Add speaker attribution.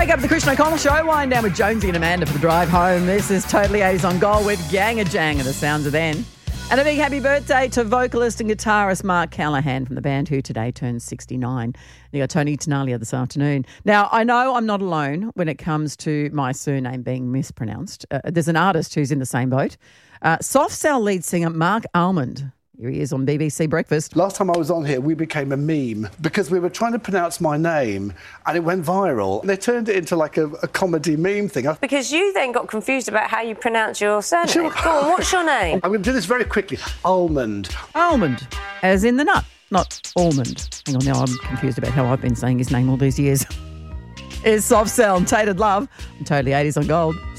Speaker 1: Wake up to the Christian O'Connell Show. Wind down with Jonesy and Amanda for the drive home. This is Totally 80s on Gold with Gang-a-Jang and the sounds of then. And a big happy birthday to vocalist and guitarist Mark Callahan from the band, who today turns 69. You got Tony Tenalia this afternoon. Now, I know I'm not alone when it comes to my surname being mispronounced. There's an artist who's in the same boat. Soft Cell lead singer Mark Almond. Here he is on BBC Breakfast.
Speaker 2: Last time I was on here, we became a meme because we were trying to pronounce my name and it went viral. They turned it into like a comedy meme thing.
Speaker 3: Because you then got confused about how you pronounce your surname.
Speaker 2: Sure.
Speaker 3: Go on, what's your name?
Speaker 2: I'm going to do this very quickly. Almond.
Speaker 1: Almond, as in the nut, not almond. Hang on, now I'm confused about how I've been saying his name all these years. It's Soft Cell and Tainted Love. I'm Totally 80s on Gold.